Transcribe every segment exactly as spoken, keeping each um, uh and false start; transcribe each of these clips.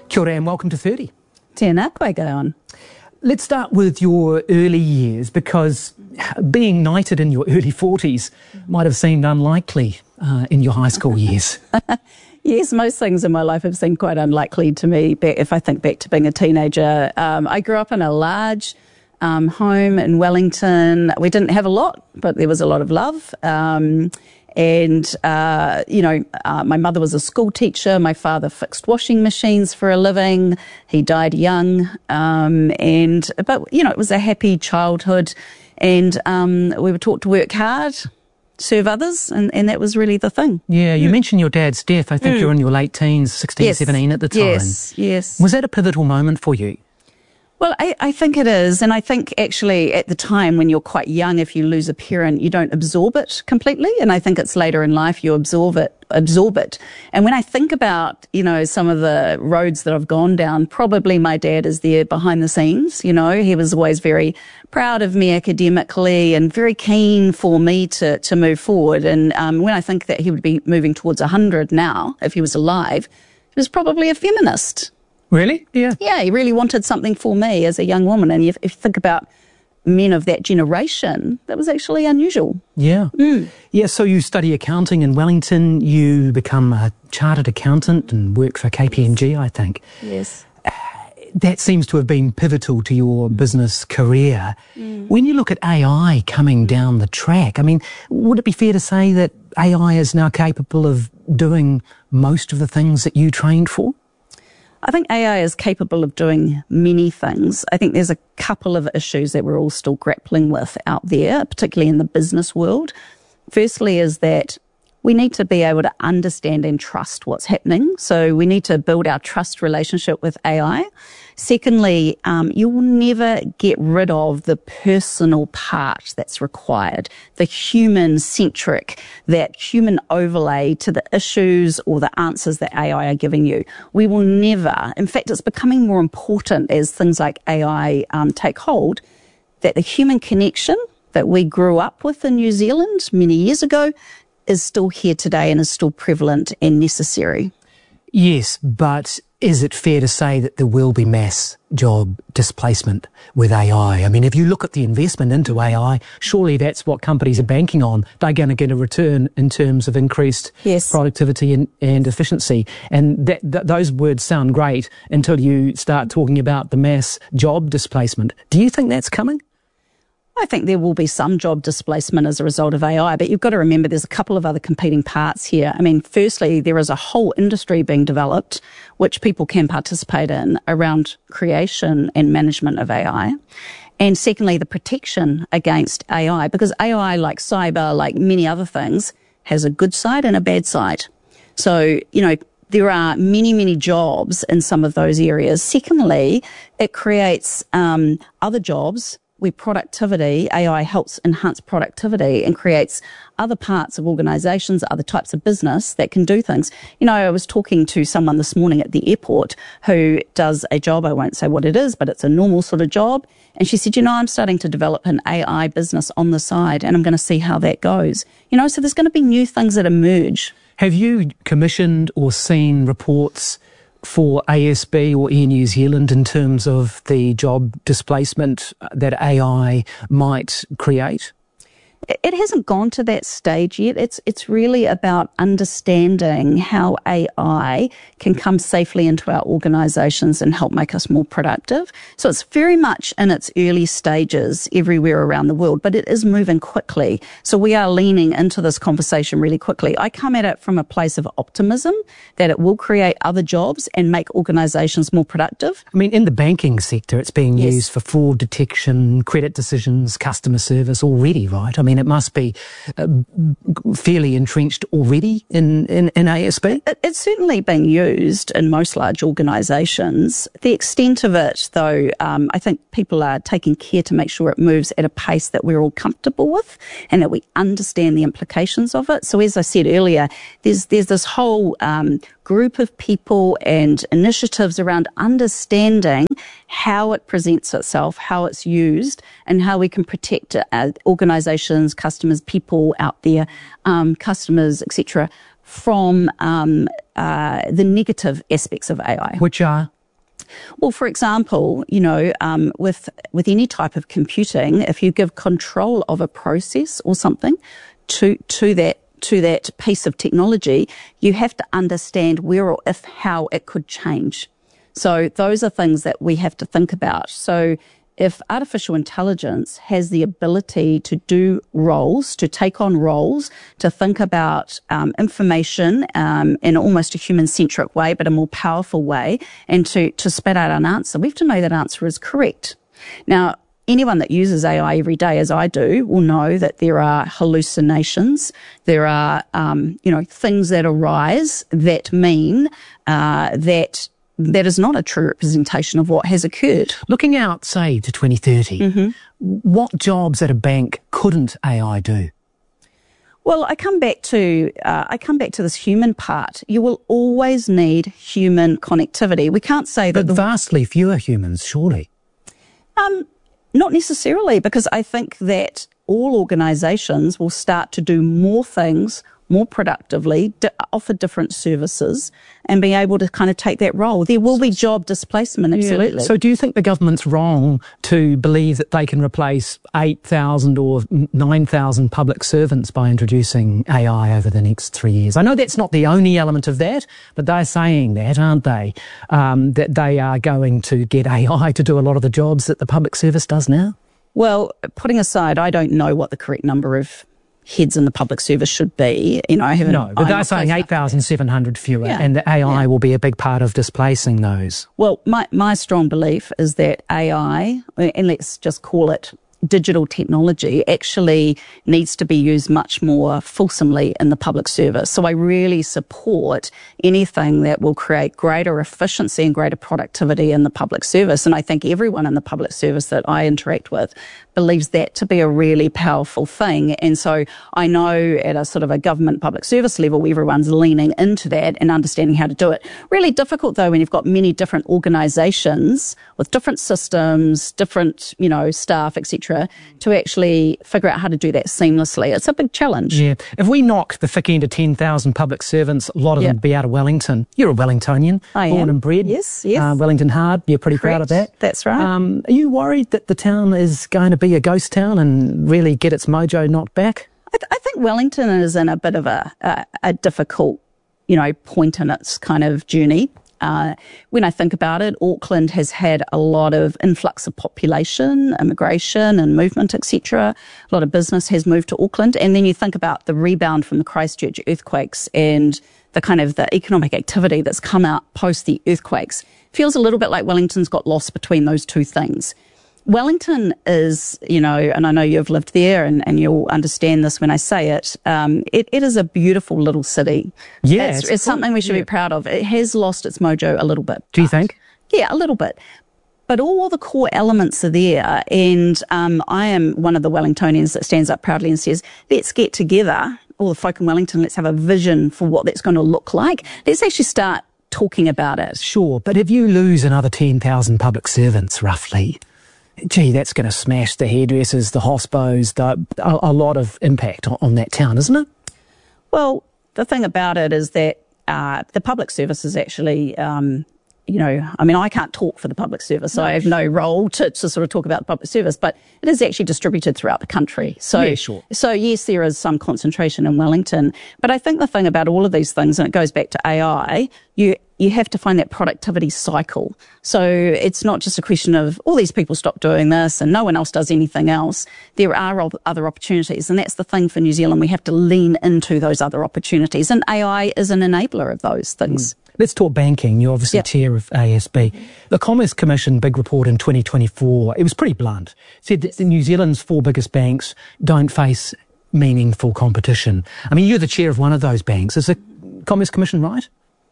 Kia ora and welcome to thirty. Tēnā koe on. Let's start with your early years, because being knighted in your early forties might have seemed unlikely uh, in your high school years. Yes, most things in my life have seemed quite unlikely to me if I think back to being a teenager. Um, I grew up in a large um, home in Wellington. We didn't have a lot, but there was a lot of love. Um, and, uh, you know, uh, my mother was a school teacher. My father fixed washing machines for a living. He died young. Um, and, but, you know, it was a happy childhood. And um, we were taught to work hard, serve others, and, and that was really the thing. Yeah, you mm. mentioned your dad's death. I think mm. you were in your late teens, sixteen, yes. seventeen at the time. Yes, yes. Was that a pivotal moment for you? Well, I, I think it is. And I think actually at the time when you're quite young, if you lose a parent, you don't absorb it completely. And I think it's later in life you absorb it, absorb it. And when I think about, you know, some of the roads that I've gone down, probably my dad is there behind the scenes. You know, he was always very proud of me academically and very keen for me to, to move forward. And um, when I think that he would be moving towards one hundred now, if he was alive, he was probably a feminist. Really? Yeah. Yeah, he really wanted something for me as a young woman. And if, if you think about men of that generation, that was actually unusual. Yeah. Mm. Yeah, so you study accounting in Wellington, you become a chartered accountant and work for K P M G, I think. Yes. Uh, that seems to have been pivotal to your business career. Mm. When you look at A I coming down the track, I mean, would it be fair to say that A I is now capable of doing most of the things that you trained for? I think A I is capable of doing many things. I think there's a couple of issues that we're all still grappling with out there, particularly in the business world. Firstly is that we need to be able to understand and trust what's happening. So we need to build our trust relationship with A I. Secondly, um, you will never get rid of the personal part that's required, the human-centric, that human overlay to the issues or the answers that A I are giving you. We will never, in fact, it's becoming more important as things like A I um, take hold, that the human connection that we grew up with in New Zealand many years ago is still here today and is still prevalent and necessary. Yes, but is it fair to say that there will be mass job displacement with A I? I mean, if you look at the investment into A I, surely that's what companies are banking on. They're going to get a return in terms of increased yes. productivity and, and efficiency. And that, th- those words sound great until you start talking about the mass job displacement. Do you think that's coming? I think there will be some job displacement as a result of A I, but you've got to remember there's a couple of other competing parts here. I mean, firstly, there is a whole industry being developed which people can participate in around creation and management of A I. And secondly, the protection against A I, because A I, like cyber, like many other things, has a good side and a bad side. So, you know, there are many, many jobs in some of those areas. Secondly, it creates um, other jobs where productivity, A I helps enhance productivity and creates other parts of organisations, other types of business that can do things. You know, I was talking to someone this morning at the airport who does a job, I won't say what it is, but it's a normal sort of job. And she said, you know, I'm starting to develop an A I business on the side and I'm going to see how that goes. You know, so there's going to be new things that emerge. Have you commissioned or seen reports for A S B or Air New Zealand in terms of the job displacement that A I might create? It hasn't gone to that stage yet. It's it's really about understanding how A I can come safely into our organisations and help make us more productive. So it's very much in its early stages everywhere around the world, but it is moving quickly. So we are leaning into this conversation really quickly. I come at it from a place of optimism that it will create other jobs and make organisations more productive. I mean, in the banking sector, it's being yes. used for fraud detection, credit decisions, customer service already, right? I mean, it must be uh, fairly entrenched already in, in, in A S B? It, it's certainly being used in most large organisations. The extent of it, though, um, I think people are taking care to make sure it moves at a pace that we're all comfortable with and that we understand the implications of it. So as I said earlier, there's, there's this whole um, group of people and initiatives around understanding how it presents itself, how it's used, and how we can protect uh, organisations, customers, people out there, um, customers, et cetera, from um, uh, the negative aspects of A I. Which are? Well, for example, you know, um, with with any type of computing, if you give control of a process or something to to that to that piece of technology, you have to understand where or if how it could change. So those are things that we have to think about. So if artificial intelligence has the ability to do roles, to take on roles, to think about um, information um, in almost a human-centric way, but a more powerful way, and to, to spit out an answer, we have to know that answer is correct. Now, anyone that uses A I every day, as I do, will know that there are hallucinations. There are, um, you know, things that arise that mean uh, that that is not a true representation of what has occurred. Looking out, say, to twenty thirty, mm-hmm. what jobs at a bank couldn't A I do? Well, I come back to uh, I come back to this human part. You will always need human connectivity. We can't say that but the, vastly fewer humans, surely. Um, not necessarily, because I think that all organisations will start to do more things more productively, d- offer different services, and be able to kind of take that role. There will be job displacement, absolutely. Yeah. So do you think the government's wrong to believe that they can replace eight thousand or nine thousand public servants by introducing A I over the next three years? I know that's not the only element of that, but they're saying that, aren't they? Um, that they are going to get A I to do a lot of the jobs that the public service does now? Well, putting aside, I don't know what the correct number of heads in the public service should be. You know, I haven't. No, but they're saying eight thousand seven hundred fewer, yeah. and the A I yeah. will be a big part of displacing those. Well, my, my strong belief is that A I, and let's just call it digital technology, actually needs to be used much more fulsomely in the public service. So I really support anything that will create greater efficiency and greater productivity in the public service. And I think everyone in the public service that I interact with believes that to be a really powerful thing. And so I know at a sort of a government public service level, everyone's leaning into that and understanding how to do it. Really difficult though when you've got many different organisations with different systems, different, you know, staff, et cetera, to actually figure out how to do that seamlessly. It's a big challenge. Yeah. If we knock the thick end of ten thousand public servants, a lot of yep. them be out of Wellington. You're a Wellingtonian, I born am. and bred. Yes, yes. Uh, Wellington Hard, you're pretty Correct. proud of that. That's right. Um, are you worried that the town is going to be a ghost town and really get its mojo knocked back? I, th- I think Wellington is in a bit of a, a, a difficult, you know, point in its kind of journey. Uh, when I think about it, Auckland has had a lot of influx of population, immigration and movement, et cetera. A lot of business has moved to Auckland. And then you think about the rebound from the Christchurch earthquakes and the kind of the economic activity that's come out post the earthquakes. Feels a little bit like Wellington's got lost between those two things. Wellington is, you know, and I know you've lived there and, and you'll understand this when I say it, um, it, it is a beautiful little city. Yeah. It's, it's, it's something we should yeah. be proud of. It has lost its mojo a little bit. Do you think? Yeah, a little bit. But all the core elements are there. And um, I am one of the Wellingtonians that stands up proudly and says, let's get together, all the folk in Wellington, let's have a vision for what that's going to look like. Let's actually start talking about it. Sure, but if you lose another ten thousand public servants, roughly, gee, that's going to smash the hairdressers, the hospos, the, a, a lot of impact on, on that town, isn't it? Well, the thing about it is that uh, the public service is actually, um, you know, I mean, I can't talk for the public service, so no. I have no role to, to sort of talk about the public service, but it is actually distributed throughout the country. So, yeah, sure. So yes, there is some concentration in Wellington, but I think the thing about all of these things, and it goes back to A I, you you have to find that productivity cycle. So it's not just a question of all these people stop doing this and no one else does anything else. There are other opportunities, and that's the thing for New Zealand. We have to lean into those other opportunities, and A I is an enabler of those things. Mm. Let's talk banking. You're obviously yep. chair of A S B. The Commerce Commission big report in twenty twenty-four, it was pretty blunt. It said that New Zealand's four biggest banks don't face meaningful competition. I mean, you're the chair of one of those banks. Is the Commerce Commission right?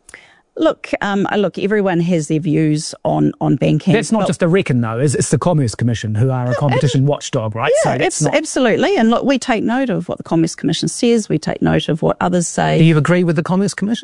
Look, um, look. Everyone has their views on, on banking. That's not well, just a reckon, though. It's, it's the Commerce Commission who are a competition watchdog, right? Yeah, so that's abs- not... absolutely. And look, we take note of what the Commerce Commission says. We take note of what others say. Do you agree with the Commerce Commission?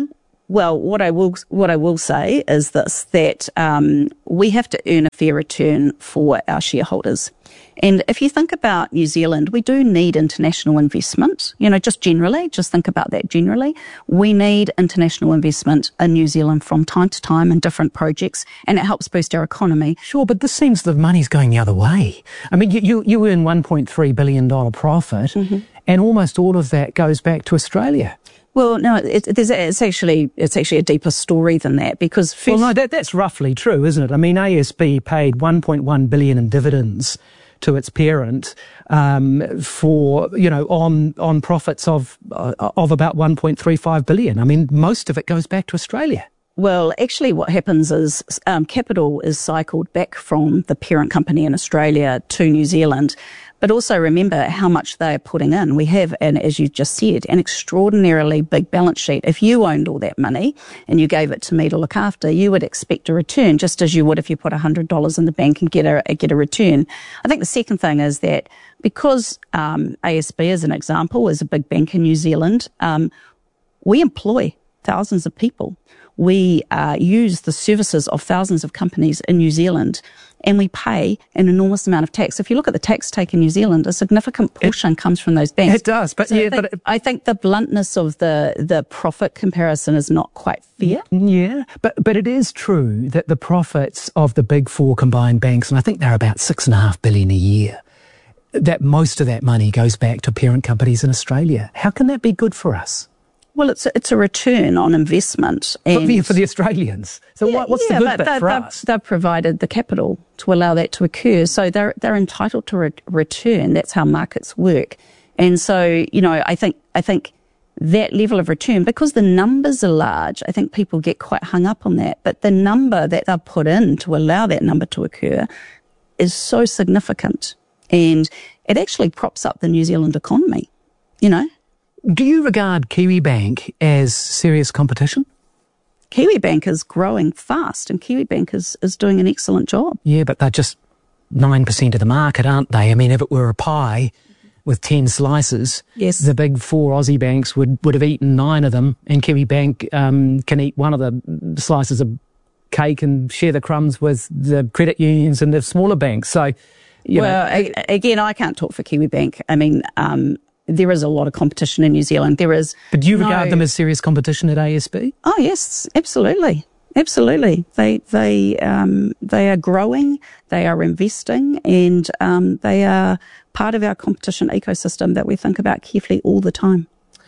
Well, what I will what I will say is this, that um, we have to earn a fair return for our shareholders. And if you think about New Zealand, we do need international investment. You know, just generally, just think about that generally. We need international investment in New Zealand from time to time in different projects, and it helps boost our economy. Sure, but this seems the money's going the other way. I mean, you, you, you earn one point three billion dollars profit, mm-hmm. and almost all of that goes back to Australia. Well, no, it, it, it's actually it's actually a deeper story than that, because first, well, no, that, that's roughly true, isn't it? I mean, A S B paid one point one billion dollars in dividends to its parent um, for you know on on profits of uh, of about one point three five billion dollars. I mean, most of it goes back to Australia. Well, actually, what happens is um, capital is cycled back from the parent company in Australia to New Zealand. But also remember how much they are putting in. We have, and as you just said, an extraordinarily big balance sheet. If you owned all that money and you gave it to me to look after, you would expect a return, just as you would if you put one hundred dollars in the bank and get a get a return. I think the second thing is that because um, A S B, as an example, is a big bank in New Zealand, um, we employ thousands of people. We uh, use the services of thousands of companies in New Zealand, and we pay an enormous amount of tax. If you look at the tax take in New Zealand, a significant portion it, comes from those banks. It does, but so yeah, I think, but it, I think the bluntness of the the profit comparison is not quite fair. Yeah, but but it is true that the profits of the big four combined banks, and I think they're about six and a half billion a year, that most of that money goes back to parent companies in Australia. How can that be good for us? Well, it's a, it's a return on investment. And for, for the Australians. So yeah, what, what's yeah, the good bit they, for they've, us? They've provided the capital to allow that to occur. So they're they're entitled to re- return. That's how markets work. And so, you know, I think I think that level of return, because the numbers are large, I think people get quite hung up on that. But the number that they've put in to allow that number to occur is so significant. And it actually props up the New Zealand economy, you know. Do you regard Kiwibank as serious competition? Kiwibank is growing fast, and Kiwibank is, is doing an excellent job. Yeah, but they're just nine percent of the market, aren't they? I mean, if it were a pie with ten slices, yes, the big four Aussie banks would, would have eaten nine of them, and Kiwibank um, can eat one of the slices of cake and share the crumbs with the credit unions and the smaller banks. So, you well, know, a- again, I can't talk for Kiwibank. I mean, um, there is a lot of competition in New Zealand. There is. But do you no... regard them as serious competition at A S B? Oh yes, absolutely, absolutely. They they um, they are growing. They are investing, and um, they are part of our competition ecosystem that we think about carefully all the time.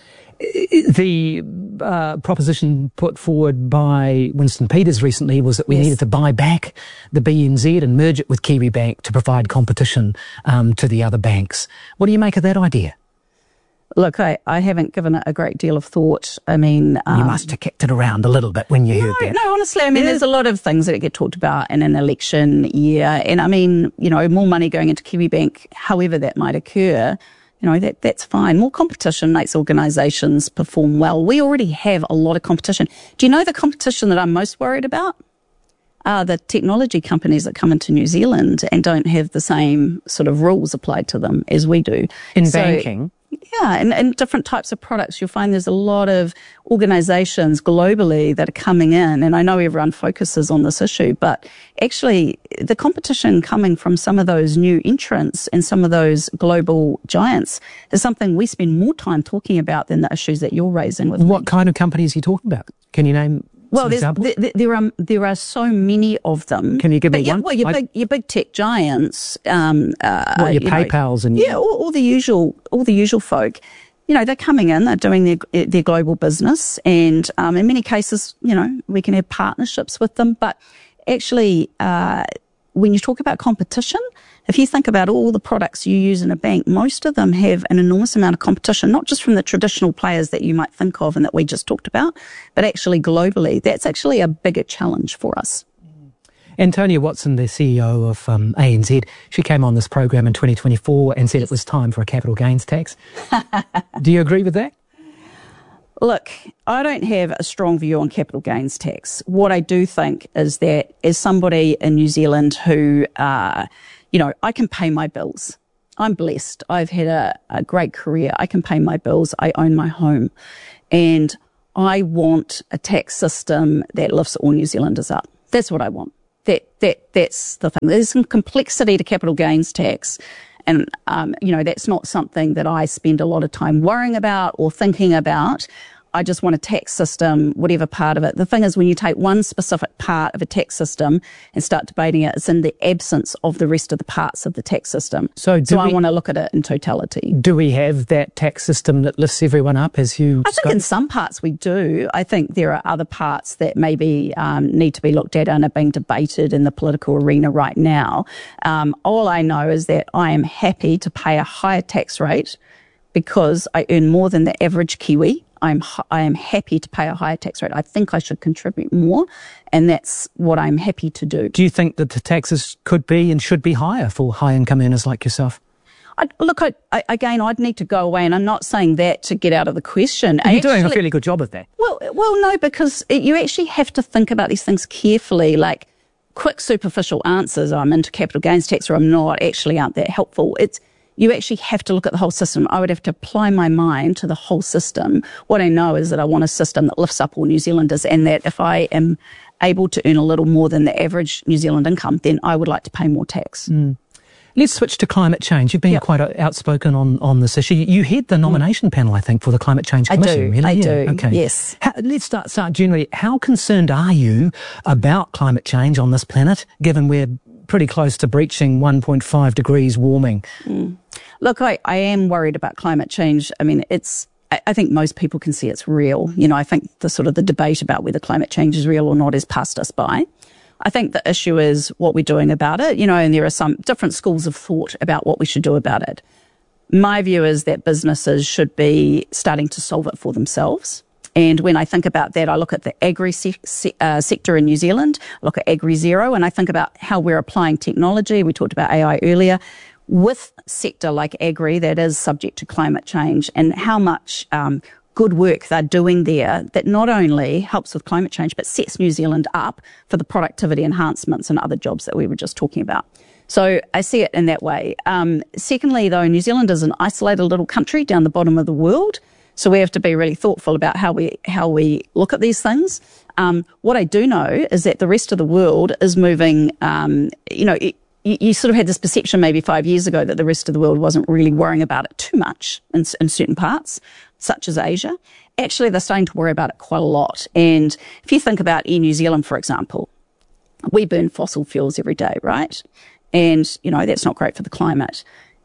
The uh, proposition put forward by Winston Peters recently was that we yes. needed to buy back the B N Z and merge it with Kiwibank to provide competition um, to the other banks. What do you make of that idea? Look, I, I haven't given it a great deal of thought. I mean... Um, you must have kicked it around a little bit when you no, heard that. No, honestly, I mean, yeah. there's a lot of things that get talked about in an election year. And I mean, you know, more money going into Kiwibank, however that might occur, you know, that that's fine. More competition makes organisations perform well. We already have a lot of competition. Do you know the competition that I'm most worried about? Are the technology companies that come into New Zealand and don't have the same sort of rules applied to them as we do. In so, banking? Yeah, and, and different types of products. You'll find there's a lot of organisations globally that are coming in, and I know everyone focuses on this issue, but actually the competition coming from some of those new entrants and some of those global giants is something we spend more time talking about than the issues that you're raising with What me. kind of companies are you talking about? Can you name Well, some examples? There, there are there are so many of them. Can you give me but, yeah, one? Well, your I... big your big tech giants. Um, uh, what, your you PayPals know, and yeah, all, all the usual all the usual folk. You know, they're coming in, they're doing their their global business, and um, in many cases, you know, we can have partnerships with them. But actually, uh, when you talk about competition, if you think about all the products you use in a bank, most of them have an enormous amount of competition, not just from the traditional players that you might think of and that we just talked about, but actually globally. That's actually a bigger challenge for us. Antonia Watson, the C E O of um, A N Z, she came on this program in twenty twenty-four and said it was time for a capital gains tax. Do you agree with that? Look, I don't have a strong view on capital gains tax. What I do think is that as somebody in New Zealand who, uh, you know, I can pay my bills. I'm blessed. I've had a, a great career. I can pay my bills. I own my home. And I want a tax system that lifts all New Zealanders up. That's what I want. That that that's the thing. There's some complexity to capital gains tax. And, um, you know, that's not something that I spend a lot of time worrying about or thinking about. I just want a tax system, whatever part of it. The thing is, when you take one specific part of a tax system and start debating it, it's in the absence of the rest of the parts of the tax system. So, so I want to look at it in totality. Do we have that tax system that lifts everyone up, as you I think in some parts we do. I think there are other parts that maybe um, need to be looked at and are being debated in the political arena right now. Um, all I know is that I am happy to pay a higher tax rate because I earn more than the average Kiwi. I'm I am happy to pay a higher tax rate. I think I should contribute more, and that's what I'm happy to do. Do you think that the taxes could be and should be higher for high-income earners like yourself? I, look, I, I, again, I'd need to go away, and I'm not saying that to get out of the question. You're actually, doing a fairly good job of that. Well, well, no, because it, you actually have to think about these things carefully. Like quick, superficial answers, I'm into capital gains tax or I'm not, actually aren't that helpful. It's You actually have to look at the whole system. I would have to apply my mind to the whole system. What I know is that I want a system that lifts up all New Zealanders, and that if I am able to earn a little more than the average New Zealand income, then I would like to pay more tax. Mm. Let's switch to climate change. You've been yep. quite outspoken on, on this issue. You head the nomination mm. panel, I think, for the Climate Change Commission. I do, really? I yeah. do, okay. yes. How, let's start, start generally. How concerned are you about climate change on this planet, given we're pretty close to breaching one point five degrees warming? Mm. Look, I, I am worried about climate change. I mean, it's, I, I think most people can see it's real. You know, I think the sort of the debate about whether climate change is real or not has passed us by. I think the issue is what we're doing about it, you know, and there are some different schools of thought about what we should do about it. My view is that businesses should be starting to solve it for themselves. And when I think about that, I look at the agri se- se- uh, sector in New Zealand, I look at Agri Zero, and I think about how we're applying technology. We talked about A I earlier. With sector like agri that is subject to climate change, and how much um, good work they're doing there that not only helps with climate change but sets New Zealand up for the productivity enhancements and other jobs that we were just talking about. So I see it in that way. Um, secondly, though, New Zealand is an isolated little country down the bottom of the world, so we have to be really thoughtful about how we how we look at these things. Um, what I do know is that the rest of the world is moving, um, you know, it, you sort of had this perception maybe five years ago that the rest of the world wasn't really worrying about it too much in, in certain parts, such as Asia. Actually, they're starting to worry about it quite a lot. And if you think about Air New Zealand, for example, we burn fossil fuels every day, right? And, you know, that's not great for the climate.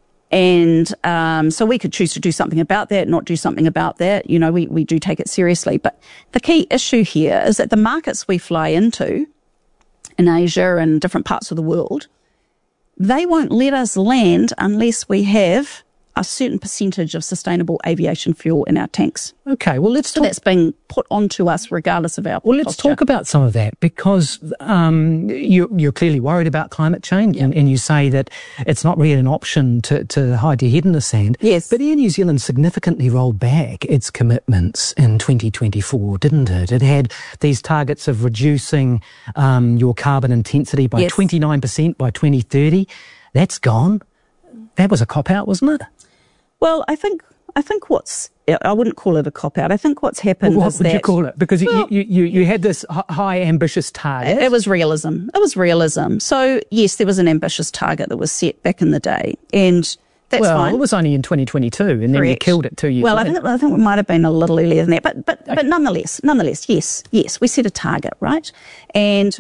And um, so we could choose to do something about that, not do something about that. You know, we, we do take it seriously. But the key issue here is that the markets we fly into in Asia and different parts of the world, they won't let us land unless we have a certain percentage of sustainable aviation fuel in our tanks. Okay, well, let's so talk. That's being put onto us regardless of our Well, let's posture. talk about some of that, because um, you, you're clearly worried about climate change, yeah. and, and you say that it's not really an option to, to hide your head in the sand. Yes. But Air New Zealand significantly rolled back its commitments in twenty twenty-four, didn't it? It had these targets of reducing um, your carbon intensity by yes. twenty-nine percent by twenty thirty. That's gone. That was a cop-out, wasn't it? Well, I think I think what's I wouldn't call it a cop out. I think what's happened well, what is would that, you call it? Because well, you, you you had this high ambitious target. It was realism. It was realism. So yes, there was an ambitious target that was set back in the day, and that's well, fine. Well, it was only in twenty twenty-two, and Correct. Then you killed it two years. Well, later. I think I think it might have been a little earlier than that, but but okay. but nonetheless, nonetheless, yes, yes, we set a target, right? And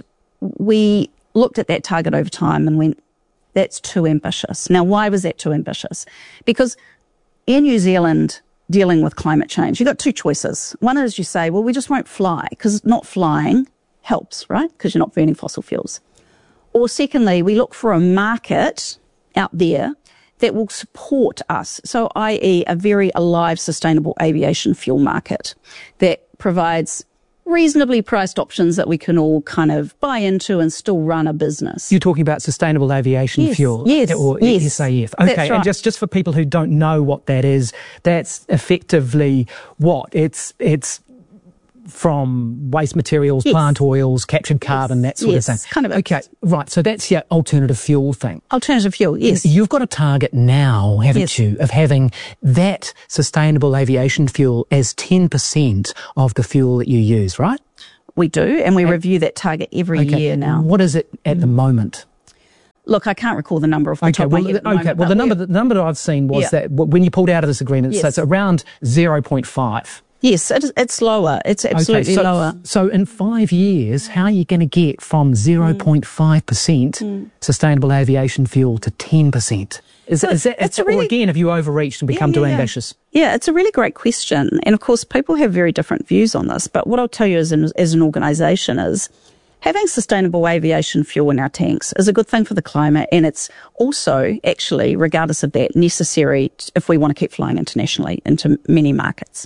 we looked at that target over time and went, that's too ambitious. Now, why was that too ambitious? Because in New Zealand, dealing with climate change, you've got two choices. One is you say, well, we just won't fly, because not flying helps, right? Because you're not burning fossil fuels. Or secondly, we look for a market out there that will support us. So, that is a very alive, sustainable aviation fuel market that provides reasonably priced options that we can all kind of buy into and still run a business. You're talking about sustainable aviation yes, fuel, yes, or yes, S A F. Okay, right. And just, just for people who don't know what that is, that's effectively what? It's it's from waste materials, Yes. plant oils, captured carbon, that sort Yes, of thing. kind of a- Okay, right. So that's your alternative fuel thing. Alternative fuel, yes. You've got a target now, haven't Yes. you, of having that sustainable aviation fuel as ten percent of the fuel that you use, right? We do, and we review that target every year now. What is it at the moment? Look, I can't recall the number off the Okay, top well, of my head at the okay. moment, Well, but the number, we're- the number that I've seen was Yeah. that w- when you pulled out of this agreement, so Yes. it's around zero point five. Yes, it is, it's lower. It's absolutely so, lower. So in five years, how are you going to get from zero point five percent sustainable aviation fuel to ten percent? Is, Look, is that, it's a or really- again, have you overreached and become Yeah, too yeah, yeah. ambitious? Yeah, it's a really great question. And of course, people have very different views on this. But what I'll tell you as an, as an organisation is having sustainable aviation fuel in our tanks is a good thing for the climate. And it's also actually, regardless of that, necessary t- if we want to keep flying internationally into many markets.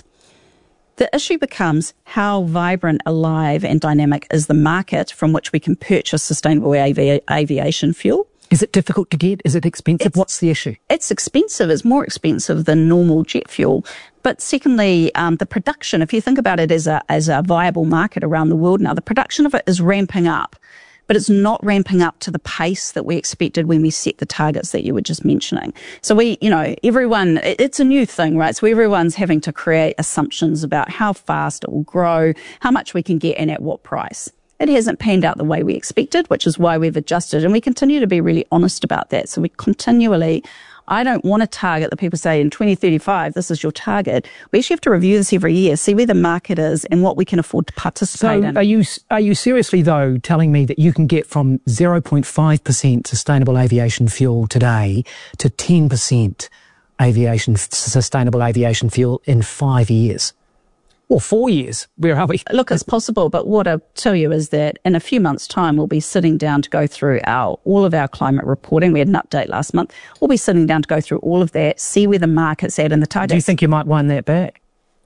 The issue becomes how vibrant, alive and dynamic is the market from which we can purchase sustainable avi- aviation fuel. Is it difficult to get? Is it expensive? It's- What's the issue? It's expensive. It's more expensive than normal jet fuel. But secondly, um, the production, if you think about it as a, as a viable market around the world now, the production of it is ramping up, but it's not ramping up to the pace that we expected when we set the targets that you were just mentioning. So we, you know, everyone, it, it's a new thing, right? So everyone's having to create assumptions about how fast it will grow, how much we can get and at what price. It hasn't panned out the way we expected, which is why we've adjusted. And we continue to be really honest about that. So we continually, I don't want a target that people say in twenty thirty-five, this is your target. We actually have to review this every year, see where the market is and what we can afford to participate So in. are you, are you seriously, though, telling me that you can get from zero point five percent sustainable aviation fuel today to ten percent aviation, sustainable aviation fuel in five years? Or four years? Where are we? Look, it's possible, but what I'll tell you is that in a few months' time, we'll be sitting down to go through our all of our climate reporting. We had an update last month. We'll be sitting down to go through all of that, see where the market's at and the targets. Do you think you might wind that back?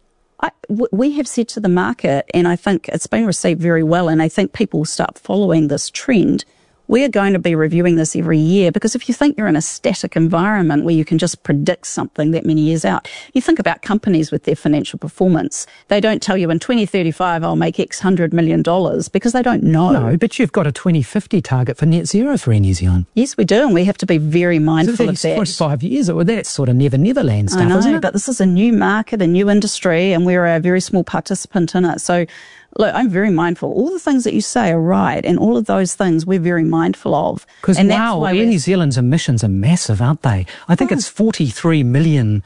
I, w- we have said to the market, and I think it's been received very well, and I think people will start following this trend. We are going to be reviewing this every year because if you think you're in a static environment where you can just predict something that many years out, you think about companies with their financial performance. They don't tell you in twenty thirty-five I'll make X hundred million dollars because they don't know. No, but you've got a twenty fifty target for net zero for Air New Zealand. Yes, we do, and we have to be very mindful So of that's that. forty-five years, or that's sort of never, never land stuff, I know, isn't it? but this is a new market, a new industry, and we're a very small participant in it. So, look, I'm very mindful. All the things that you say are right, and all of those things we're very mindful of. Because, And that's wow, why Air we're- New Zealand's emissions are massive, aren't they? I think it's forty-three million,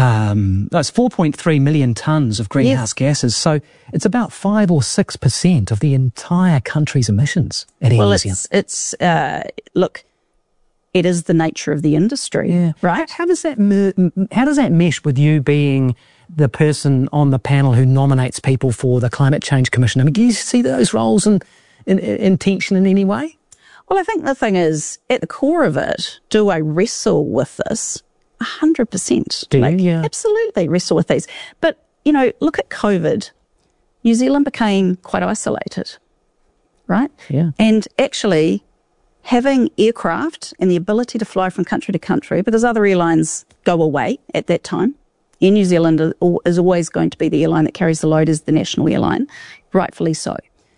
um, that's four point three million tonnes of greenhouse gases. So it's about five or six percent of the entire country's emissions at Air Well, New it's, Zealand. it's uh, look, it is the nature of the industry, right? How does that mer- how does that mesh with you being the person on the panel who nominates people for the Climate Change Commission? I mean, do you see those roles in, in, in tension in any way? Well, I think the thing is, at the core of it, do I wrestle with this? A hundred percent. Do you? Like, Yeah. absolutely wrestle with these. But, you know, look at COVID. New Zealand became quite isolated, right? Yeah. And actually, having aircraft and the ability to fly from country to country, because other airlines go away at that time. Air New Zealand is always going to be the airline that carries the load as the national airline, rightfully so.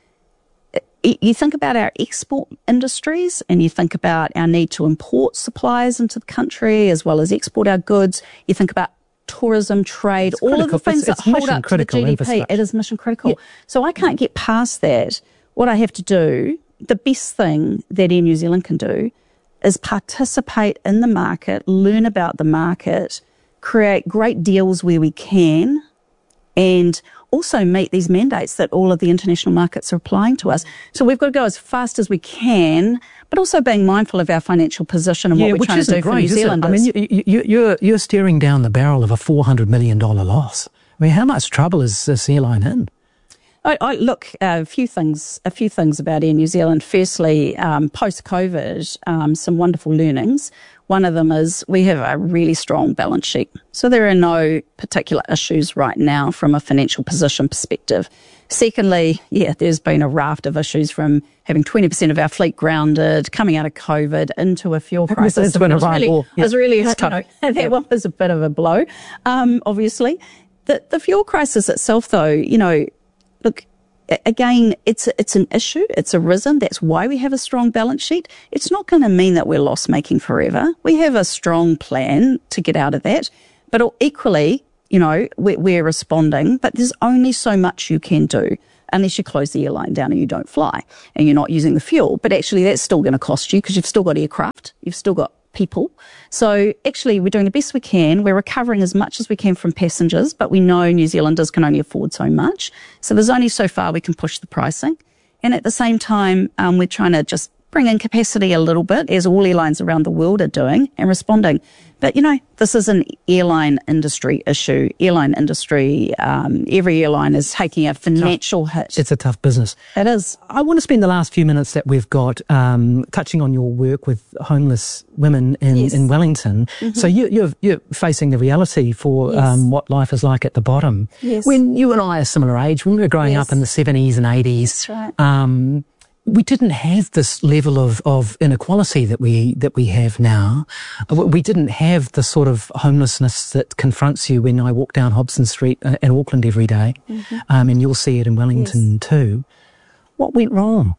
You think about our export industries and you think about our need to import supplies into the country as well as export our goods. You think about tourism, trade, all of the critical. things It's- that it's hold mission up to the critical G D P. infrastructure. It is mission critical. So I can't get past that. What I have to do, the best thing that Air New Zealand can do is participate in the market, learn about the market, create great deals where we can, and also meet these mandates that all of the international markets are applying to us. So we've got to go as fast as we can, but also being mindful of our financial position and what we're which trying to isn't do for great, New is it? Zealanders. I mean, you, you, you're, you're steering down the barrel of a four hundred million dollars loss. I mean, how much trouble is this airline in? I, I look uh, a few things. A few things about Air New Zealand. Firstly, um, post COVID, um, some wonderful learnings. One of them is we have a really strong balance sheet, so there are no particular issues right now from a financial position perspective. Secondly, yeah, there's been a raft of issues from having twenty percent of our fleet grounded, coming out of COVID into a fuel crisis. It's been a It was right really, war. it was Yeah. really, It's you tough. know, that Yeah. one was a bit of a blow, um, obviously. The, the fuel crisis itself, though, you know, look, again, it's it's an issue. It's arisen. That's why we have a strong balance sheet. It's not going to mean that we're loss making forever. We have a strong plan to get out of that. But equally, you know, we're, we're responding. But there's only so much you can do unless you close the airline down and you don't fly and you're not using the fuel. But actually, that's still going to cost you because you've still got aircraft. You've still got people. So actually, we're doing the best we can. We're recovering as much as we can from passengers, but we know New Zealanders can only afford so much. So there's only so far we can push the pricing. And at the same time, um, we're trying to just bring in capacity a little bit, as all airlines around the world are doing and responding. But, you know, this is an airline industry issue. Airline industry, um, every airline is taking a financial hit. It's a tough business. It is. I want to spend the last few minutes that we've got um, touching on your work with homeless women in, yes. in Wellington. Mm-hmm. So you, you're, you're facing the reality for yes. um, what life is like at the bottom. Yes. When you and I are similar age, when we were growing yes. up in the seventies and eighties, That's right. um, we didn't have this level of, of inequality that we that we have now. We didn't have the sort of homelessness that confronts you when I walk down Hobson Street in Auckland every day, mm-hmm. um, and you'll see it in Wellington yes. too. What went wrong?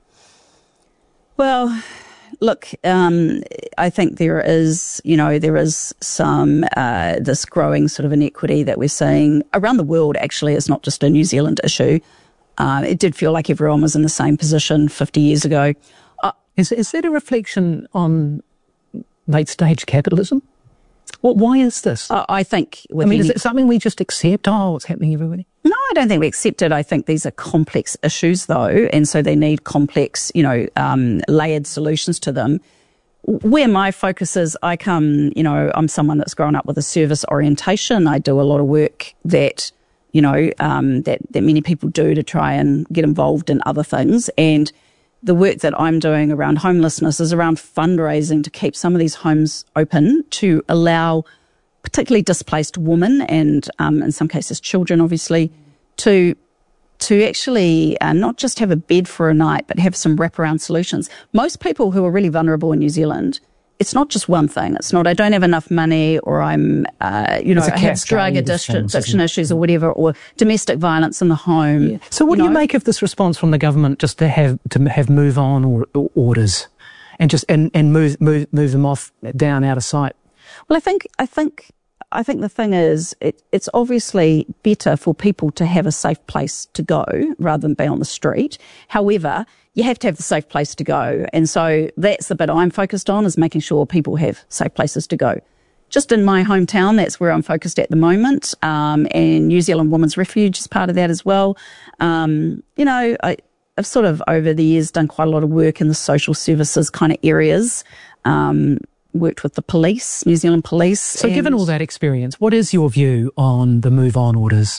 Well, look, um, I think there is, you know, there is some uh, this growing sort of inequity that we're seeing around the world. Actually, it's not just a New Zealand issue. Uh, it did feel like everyone was in the same position fifty years ago. Uh, is, is that a reflection on late-stage capitalism? Well, why is this? Uh, I think... I mean, any, is it something we just accept? Oh, what's happening, everybody? No, I don't think we accept it. I think these are complex issues, though, and so they need complex, you know, um, layered solutions to them. Where my focus is, I come, you know, I'm someone that's grown up with a service orientation. I do a lot of work that... you know, um, that, that many people do to try and get involved in other things. And the work that I'm doing around homelessness is around fundraising to keep some of these homes open to allow particularly displaced women and, um, in some cases, children, obviously, to to actually uh, not just have a bed for a night, but have some wraparound solutions. Most people who are really vulnerable in New Zealand, it's not just one thing. It's not I don't have enough money, or I'm, uh, you know, I have drug addiction, addiction issues or whatever, or domestic violence in the home. Yeah. So what you do you know? make of this response from the government just to have to have move on or, or orders, and just and, and move move move them off down out of sight? Well, I think I think I think the thing is, it, it's obviously better for people to have a safe place to go rather than be on the street. However, you have to have the safe place to go. And so that's the bit I'm focused on, is making sure people have safe places to go. Just in my hometown, that's where I'm focused at the moment. Um, and New Zealand Women's Refuge is part of that as well. Um, you know, I, I've sort of over the years done quite a lot of work in the social services kind of areas. Um, worked with the police, New Zealand Police. So given all that experience, what is your view on the move on orders?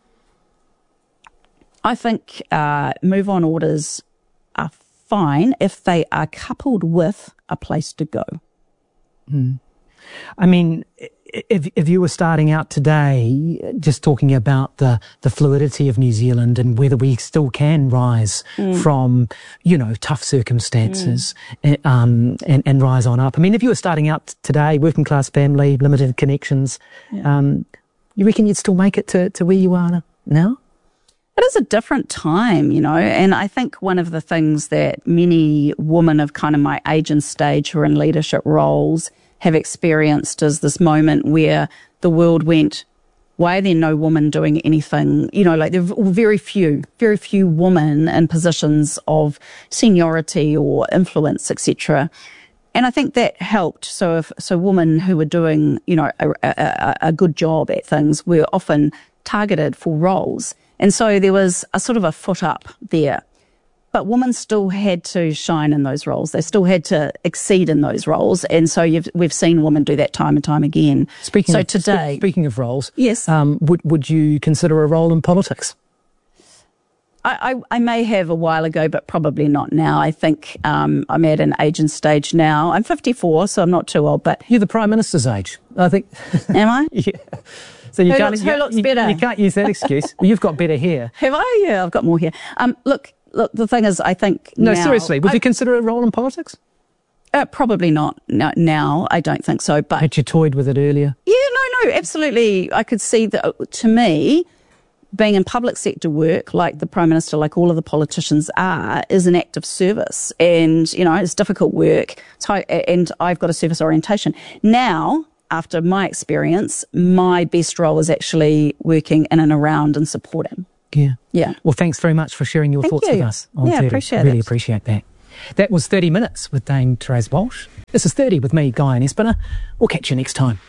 I think uh, move on orders are fine if they are coupled with a place to go. Mm. I mean, if, if you were starting out today, just talking about the, the fluidity of New Zealand and whether we still can rise mm. from, you know, tough circumstances mm. and, um, and, and rise on up. I mean, if you were starting out today, working class family, limited connections, yeah. um, you reckon you'd still make it to, to where you are now? It is a different time, you know, and I think one of the things that many women of kind of my age and stage who are in leadership roles have experienced is this moment where the world went, why are there no women doing anything? You know, like there are very few, very few women in positions of seniority or influence, et cetera. And I think that helped. So if, so women who were doing, you know, a, a, a good job at things were often targeted for roles. And so there was a sort of a foot up there. But women still had to shine in those roles. They still had to exceed in those roles. And so you've, we've seen women do that time and time again. Speaking so of, today, sp- speaking of roles, yes, um, would, would you consider a role in politics? I, I, I may have a while ago, but probably not now. I think um, I'm at an age and stage now. I'm fifty-four, so I'm not too old. But you're the Prime Minister's age, I think. Am I? Yeah. So you who can't. Looks, you, who looks you, better? You can't use that excuse. Well, you've got better hair. Have I? Yeah, I've got more hair. Um, look, look. The thing is, I think no. Now, Seriously, would I, you consider a role in politics? Uh, probably not. No, now, I don't think so. But had you toyed with it earlier? Yeah, no, no, absolutely. I could see that. To me, being in public sector work, like the Prime Minister, like all of the politicians are, is an act of service. And, you know, it's difficult work. It's high, and I've got a service orientation. Now, after my experience, my best role is actually working in and around and supporting. Yeah. Yeah. Well, thanks very much for sharing your Thank thoughts you. with us on Yeah, thirty. appreciate really it. appreciate that. That was thirty minutes with Dame Therese Walsh. This is thirty with me, Guy and Espiner. We'll catch you next time.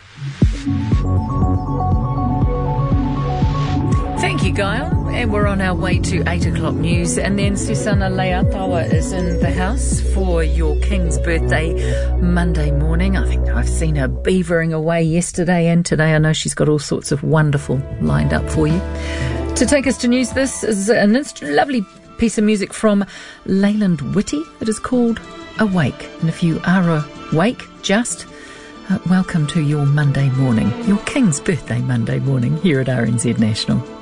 Thank you, Guile. And we're on our way to eight o'clock news. And then Susana Leatawa is in the house for your King's birthday Monday morning. I think I've seen her beavering away yesterday and today. I know she's got all sorts of wonderful lined up for you. To take us to news, this is an inst- lovely piece of music from Leyland Whitty. It is called Awake. And if you are awake, just uh, welcome to your Monday morning, your King's birthday Monday morning here at R N Z National.